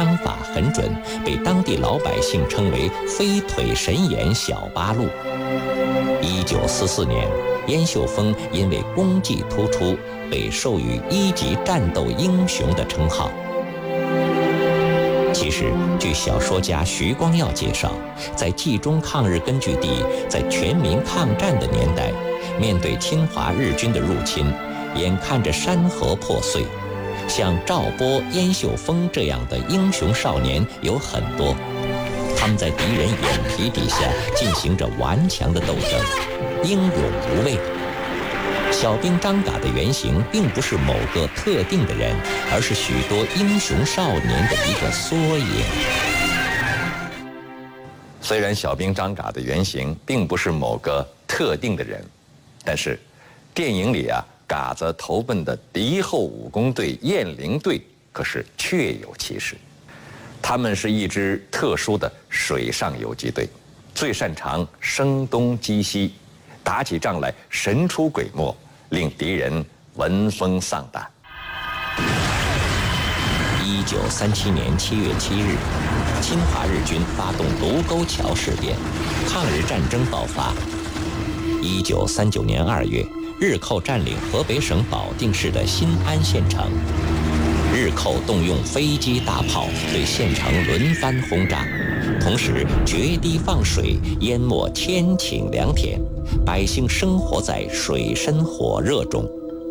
枪法很准，被当地老百姓称为飞腿神眼小八路。1944年，燕秀峰因为功绩突出，被授予1级战斗英雄的称号。其实，据小说家徐光耀介绍，在冀中抗日根据地在全民抗战的年代，面对侵华日军的入侵，眼看着山河破碎，像赵波、燕秀峰这样的英雄少年有很多，他们在敌人眼皮底下进行着顽强的斗争，英勇无畏。小兵张嘎的原型并不是某个特定的人，而是许多英雄少年的一个缩影。虽然小兵张嘎的原型并不是某个特定的人，但是电影里嘎子投奔的敌后武工队雁翎队可是确有其事。他们是一支特殊的水上游击队，最擅长声东击西，打起仗来神出鬼没，令敌人闻风丧胆。1937年7月7日，侵华日军发动卢沟桥事变，抗日战争爆发。1939年2月，日寇占领河北省保定市的新安县城，日寇动用飞机大炮对县城轮番轰炸，同时决堤放水，淹没千顷良田，百姓生活在水深火热中。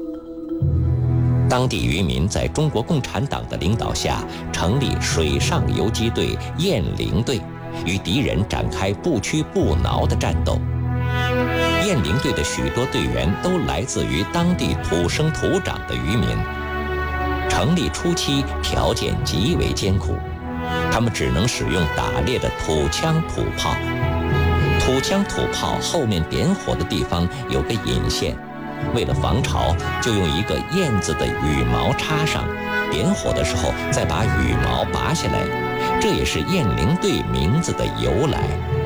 当地渔民在中国共产党的领导下，成立水上游击队雁翎队，与敌人展开不屈不挠的战斗。雁翎队的许多队员都来自于当地土生土长的渔民。成立初期条件极为艰苦，他们只能使用打猎的土枪土炮。土枪土炮后面点火的地方有个引线，为了防潮，就用一个燕子的羽毛插上，点火的时候再把羽毛拔下来，这也是雁翎队名字的由来。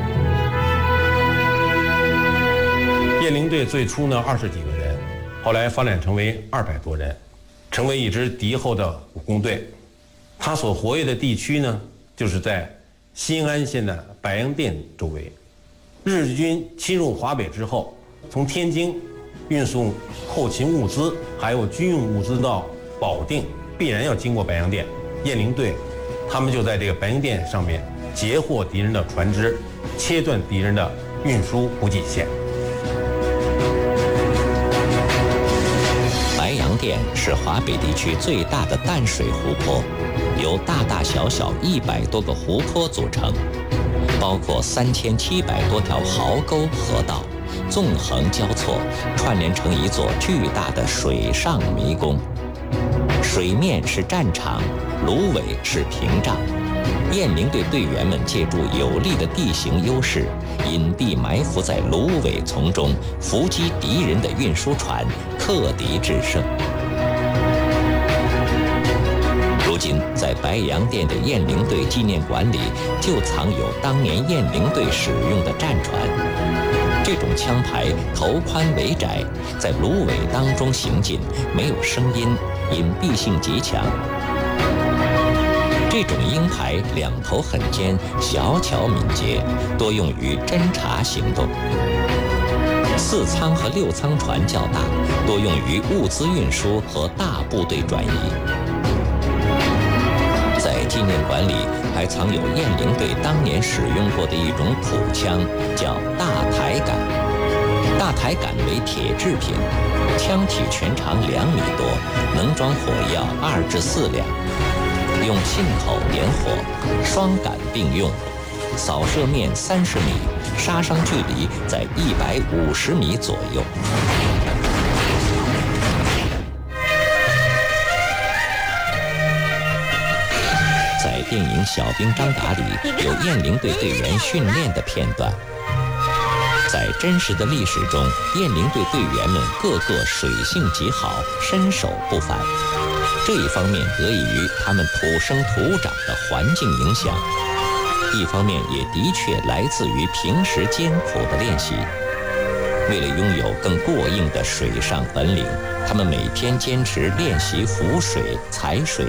雁翎队最初呢20几个人，后来发展成为200多人，成为一支敌后的武工队。他所活跃的地区呢，就是在新安县的白洋淀周围。日军侵入华北之后，从天津运送后勤物资还有军用物资到保定，必然要经过白洋淀。雁翎队他们就在这个白洋淀上面截获敌人的船只，切断敌人的运输补给线。 白洋淀是华北地区最大的淡水湖泊，由大大小小100多个湖泊组成，包括3700多条壕沟河道，纵横交错，串联成一座巨大的水上迷宫。水面是战场，芦苇是屏障。雁翎队队员们借助有利的地形优势，隐蔽埋伏在芦苇丛中，伏击敌人的运输船，克敌制胜。如今，在白洋淀的雁翎队纪念馆里，就藏有当年雁翎队使用的战船。这种枪牌头宽尾窄，在芦苇当中行进，没有声音，隐蔽性极强。这种鹰牌两头很尖，小巧敏捷，多用于侦察行动。4舱和6舱船较大，多用于物资运输和大部队转移。在纪念馆里还藏有雁翎队当年使用过的一种土枪，叫大台杆。大台杆为铁制品，枪体全长2米多，能装火药2至4两。用信口点火，双杆并用，扫射面30米，杀伤距离在150米左右。在电影《小兵张嘎》里有雁翎队队员训练的片段。在真实的历史中，雁翎队队员们个个水性极好，身手不凡。这一方面得益于他们土生土长的环境影响，一方面也的确来自于平时艰苦的练习。为了拥有更过硬的水上本领，他们每天坚持练习浮水、踩水